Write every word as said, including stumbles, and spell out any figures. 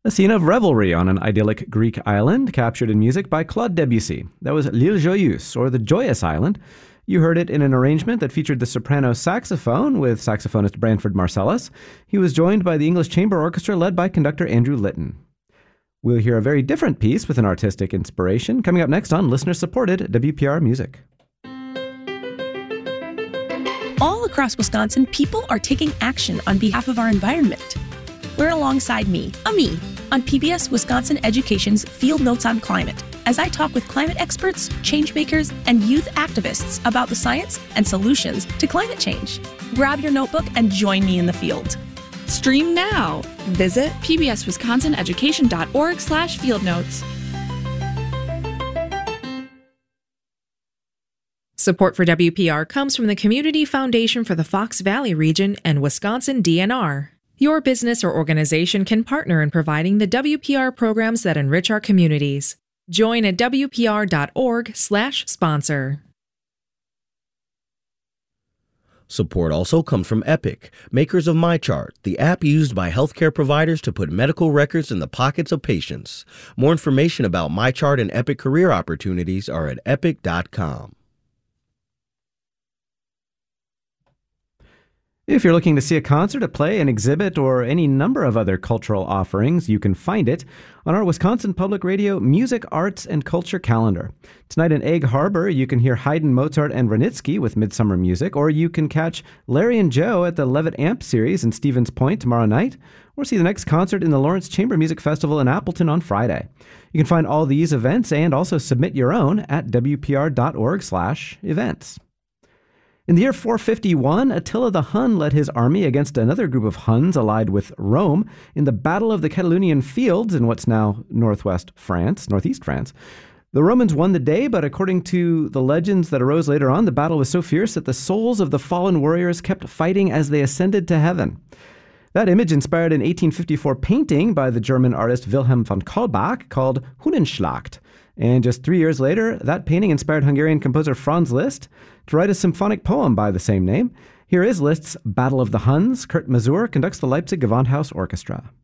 A scene of revelry on an idyllic Greek island, captured in music by Claude Debussy. That was L'Île Joyeuse, or the Joyous Island. You heard it in an arrangement that featured the soprano saxophone with saxophonist Branford Marsalis. He was joined by the English Chamber Orchestra led by conductor Andrew Litton. We'll hear a very different piece with an artistic inspiration coming up next on listener-supported W P R Music. All across Wisconsin, people are taking action on behalf of our environment. Learn alongside me, a me, on P B S Wisconsin Education's Field Notes on Climate, as I talk with climate experts, change makers, and youth activists about the science and solutions to climate change. Grab your notebook and join me in the field. Stream now. Visit pbswisconsineducation.org slash field notes. Support for W P R comes from the Community Foundation for the Fox Valley region and Wisconsin D N R. Your business or organization can partner in providing the W P R programs that enrich our communities. Join at wpr.org slash sponsor. Support also comes from Epic, makers of MyChart, the app used by healthcare providers to put medical records in the pockets of patients. More information about MyChart and Epic career opportunities are at epic dot com. If you're looking to see a concert, a play, an exhibit, or any number of other cultural offerings, you can find it on our Wisconsin Public Radio Music, Arts, and Culture calendar. Tonight in Egg Harbor, you can hear Haydn, Mozart, and Wranitzky with Midsummer Music, or you can catch Larry and Joe at the Levitt Amp Series in Stevens Point tomorrow night, or see the next concert in the Lawrence Chamber Music Festival in Appleton on Friday. You can find all these events and also submit your own at wpr.org slash events. In the year four fifty-one, Attila the Hun led his army against another group of Huns allied with Rome in the Battle of the Catalonian Fields in what's now northwest France, northeast France. The Romans won the day, but according to the legends that arose later on, the battle was so fierce that the souls of the fallen warriors kept fighting as they ascended to heaven. That image inspired an eighteen fifty-four painting by the German artist Wilhelm von Kaulbach called Hunnenschlacht. And just three years later, that painting inspired Hungarian composer Franz Liszt to write a symphonic poem by the same name. Here is Liszt's Battle of the Huns. Kurt Masur conducts the Leipzig Gewandhaus Orchestra.